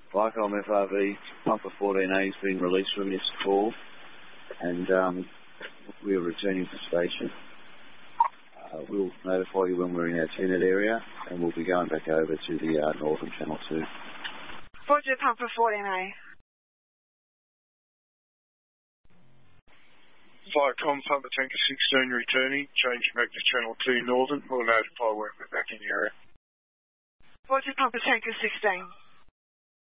Viacom FRV Pumper 14A has been released from this call, and we are returning to station. We'll notify you when we're in our Turnett area, and we'll be going back over to the Northern Channel 2. Roger, Pumper 14A. Viacom Pumper Tanker 16 returning, changing back to Channel 2 Northern. We'll notify when we're back in the area. Roger, Pumper Tanker 16.